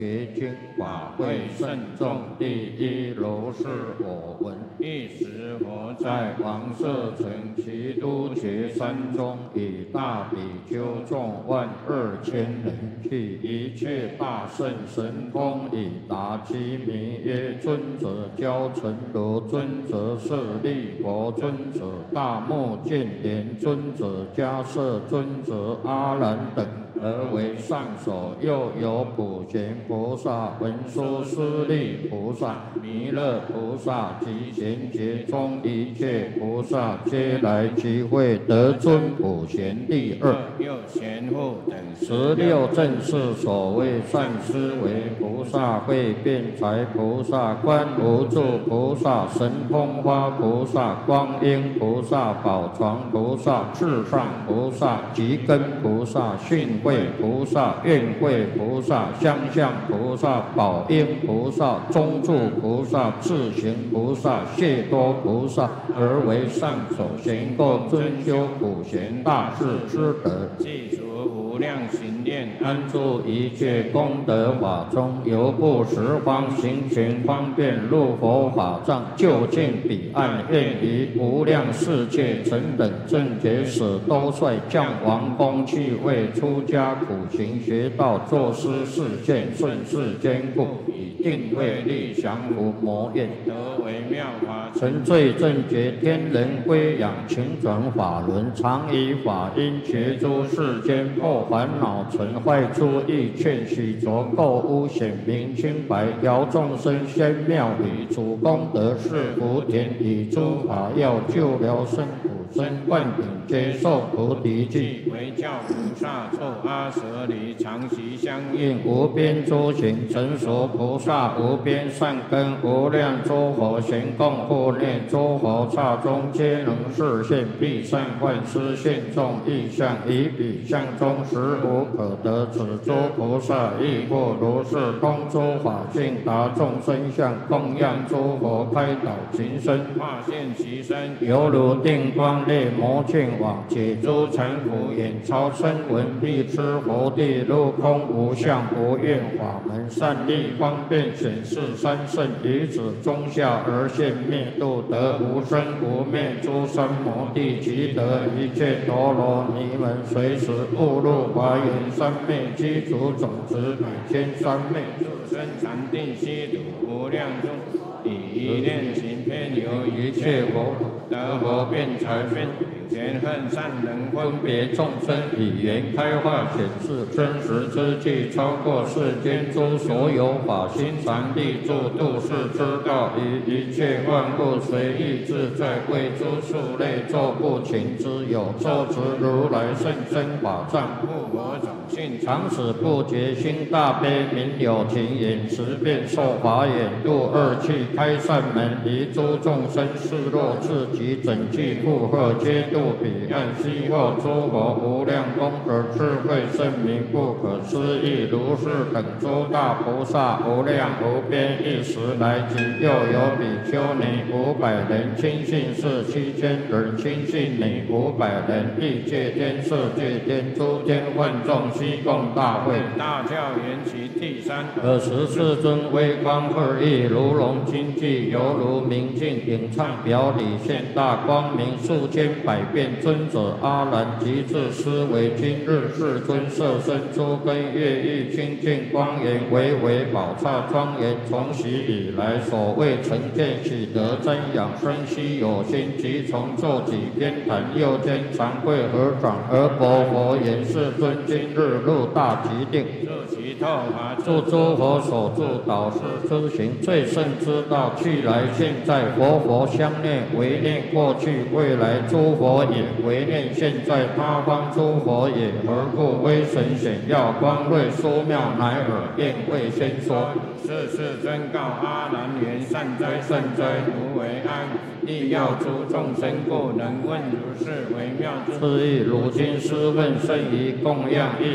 学经法会慎重，第一如是我闻。 一时佛在在王舍城其都伽山中，以大比丘众12000人，去一切大圣神通，以达其名曰尊者交陈如尊者舍利佛尊者大目犍连尊者迦摄尊者阿难等，而为上首。又有普贤菩萨、文殊师利菩萨、弥勒菩萨及贤劫中一切菩萨，皆来集会，得尊普贤第二。 又贤护等 16正是所谓善思维菩萨、会辩才菩萨、观无住菩萨、神通花菩萨、光阴菩萨、宝床菩萨、至上菩萨、吉根菩萨、训慧菩萨、愿慧菩萨、相向菩萨、宝应菩萨、中住菩萨、智行菩萨、谢多菩萨，而为上首，行过尊修普贤大士之德， 具足无量行念， 安住一切功德法中，由不十方行权方便入佛法藏，就近彼岸，愿于无量世界成等正觉使都率降王公去为出家苦行学道作师示现，顺世坚固，以定慧力降伏魔怨， 得为妙法成罪正觉天人归养，勤转法轮，常以法音觉诸世间破烦恼尘坏诸意，劝许浊垢污显明清白，调众生仙妙理，主功德是福田，以诸法要救疗生苦生，万品皆受菩提记， 为教菩萨作阿舍离，常习相应。 应无边诸行，成熟菩萨无边善根，无量诸佛行供护念，诸佛刹中皆能示现，必善幻施现众意象，以彼相中实无可得。此诸菩萨亦复如是，通诸法性，达众生相，供养诸佛，开导情身， 化现其身， 犹如定光列魔犍网，解诸尘苦，眼超声闻，必知佛地入空无相无愿法门，善利方便显示三圣，以此中下而现灭度，得无生无灭诸三摩地，即得一切陀罗尼门，随时误入华严三昧，积足种子百千三昧， 入生禅定悉土无量中，以一念行偏由一切佛得佛辩才分，贤恨善人分别众生， 以言开化显示真实之际，超过世间诸所有法，心常立住度世之道，以一切万物随意自在，为诸数类作不勤之有，受持如来甚深法藏， 护我种性常使不觉心大悲，明了情眼识变受法眼，度二气开善门，离诸众生示若自己整具负荷，皆度彼岸。悉获诸佛无量功德智慧圣明不可思议，如是等诸大菩萨无量无边，一时来集。又有比丘尼500人，亲信士7000人，亲信女500人，欲界天色界天诸天万众悉共大会。 大教缘起第三， 尔时世尊微光二翼，如龙金髻，犹如明镜，影唱表里，现大光明，数千百变尊者阿难即至思维，今日世尊摄身诸根乐意清净光颜，为宝刹庄严，从昔以来所谓成见喜得瞻仰生息有心，即从作己偏袒，右肩长跪合掌，而薄佛言：世尊今日入大极定， 入其透法助诸佛所助导师之行，最胜之道，去来现在，佛相念，唯念过去未来诸佛也，唯念现在他方诸佛也。何故威神显耀光瑞殊妙，乃尔便未先说。 世尊告阿难言：善哉善哉，如为安，亦要诸众生故能问如是微妙之。 是亦如今师问甚于供养，亦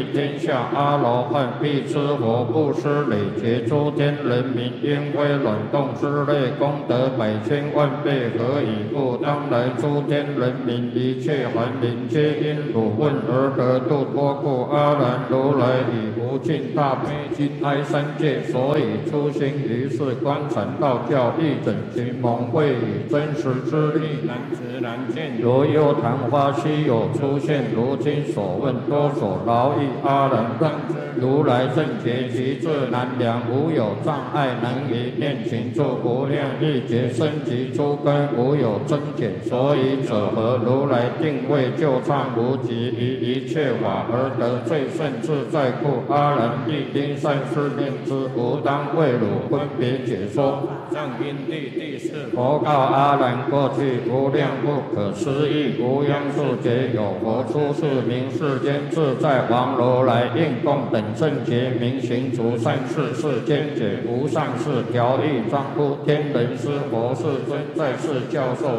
利天下阿罗汉，必知佛布施累劫诸天人民，因为卵动之类功德100,000万倍，何以故？当来诸天人民一切凡灵，皆因汝问而得度脱故。阿难，如来以无尽大悲心哀三界，所以出行于世观禅道教，一整群蒙会以真实之力， 难知难见。 如幽昙花稀有出现，如今所问多所劳役。阿难，如来正觉其智难量，无有障碍，能以念勤助无量亿劫生及诸根，无有增减。所以者何？如来定位就畅无极，于一切法而得最胜自在故。阿难，必应善思念之，吾当为汝分别解说。 藏因地第四。 佛告阿难：过去无量不可思议无央数劫，有佛出世名世间自在王如来，应供等正觉明行足善事，世间解无上士调御庄乎天人师佛世尊，在世教授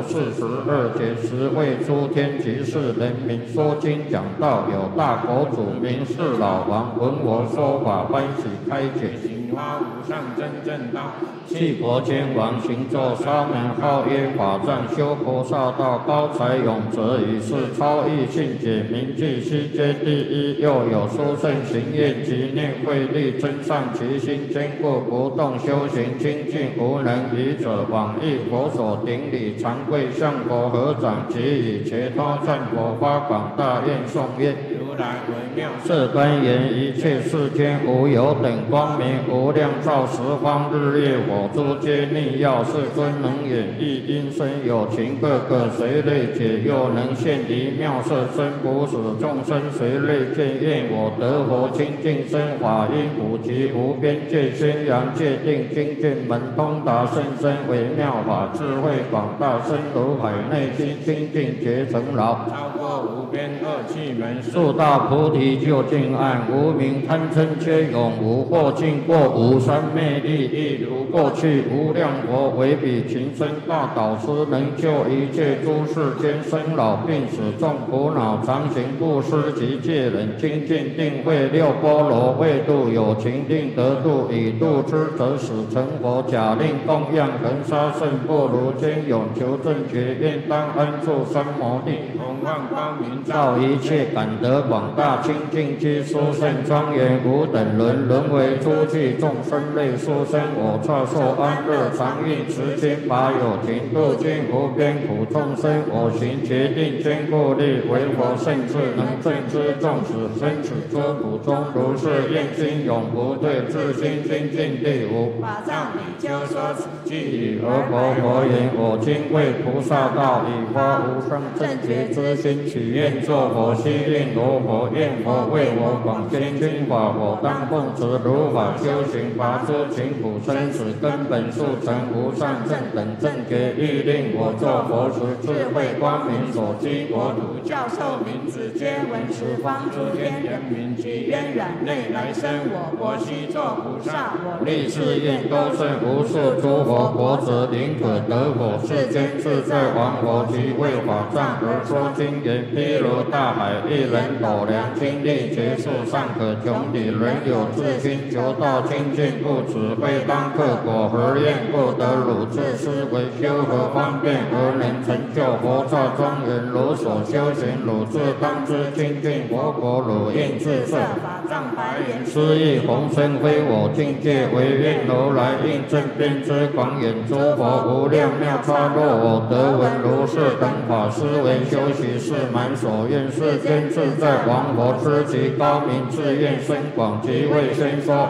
42节，时为诸天及世人民说经讲道。有大佛祖名是老王，闻我说法，欢喜开解。 行花无上真正道， 弃佛天王行作沙门，号曰法藏，修菩萨道，高才永泽，以是超异性解，名具悉皆第一。又有殊胜行愿及念慧力，增上其心，坚固不动，修行清净，无能愚者往诣佛所顶礼，常跪向佛合掌，即以伽多赞佛，发广大愿颂曰： 如来为妙是端严一切世间，无有等光明，无量照十方日月火珠，皆逆耀。世尊能演绎音声，有情各个随类解，又能现离妙色身，不使众生随类见。愿我得佛清净身，法音普及无边界，宣扬界定精进门通达甚深，为妙法智慧广大，深如海内心，清净觉成劳， 超过无边恶趣门， 速大菩提就近岸，无明贪嗔皆永无，或尽过无三昧力，亦如过去无量佛，为彼情深大导师，能救一切诸世间生老病死众苦恼，常行布施及戒忍精进定慧六波罗，为度有情定得度，以度之则使成佛。假令供养恒沙圣不如坚永求正觉，愿当安住三摩地， 弘望光明照一切感得广大清净之殊胜庄严，无等伦，沦为诸具众生类殊生。我刹受安乐常运持经，法有情度尽无边苦众生。我行决定坚固力，为佛圣智能正知众使生此诸苦中，如是愿心永不退，自心精进地无。 法藏比丘说此句， 而佛言：我今为菩萨道，以发无上正觉之心，许愿作佛，悉令罗佛，愿佛为我广宣经法，我当奉持如法修行，拔诸情苦生死根本，速成无上正等正觉。欲令我作佛时，智慧光明所积国土， 教授名字皆闻十方诸天人民，其渊远内来生我国，悉作菩萨。我立志愿多胜无数诸佛，国者宁可得佛。世间自在王佛，即为法藏而说经言，譬如大海，一人斗量，精力结束，尚可穷底。人有自心求道清净，故此非当克果，何愿不得汝自思维，修何方便而能成就佛刹庄严？如所修行，汝自当知清净佛国，汝应自设。 法藏白言： 斯亦弘身非我境界，唯愿如来应正遍知广远诸佛无量妙差。若我得闻如是等法，思维修习是满所愿。世间自在王佛知其高明，自愿深广，即为先说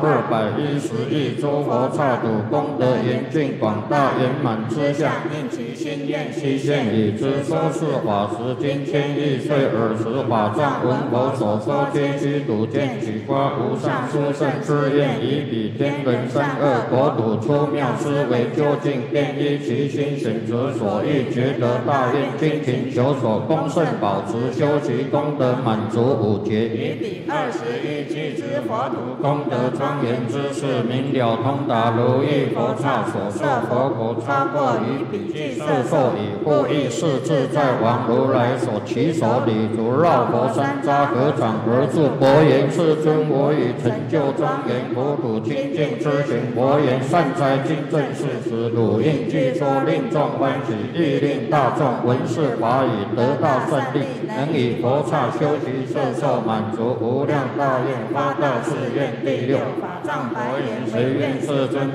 210亿诸佛刹土，功德严净广大圆满之相， 应其心愿悉现已知。说是法时，今千亿岁尔时，法藏闻佛所说，皆须睹见取发无上殊胜之愿，以彼天人善恶国土出妙思维，究竟便依其心选择所欲，觉得大愿精勤求所恭圣宝持修习功德满足5劫。 于彼21俱之佛土， 功德庄严之事明了通达，如意佛刹所摄佛国超过于彼俱色受以故意是自在王如来所起手礼足绕佛山楂合掌而住。佛言：世尊，我已成就庄严国土清净之行。佛言：善哉，今正是时，汝应具说，令众欢喜，亦令大众闻是法语，得大胜利，能以佛刹修习摄受满足无量大愿，发大誓愿。第6， 法藏白言： 谁愿世尊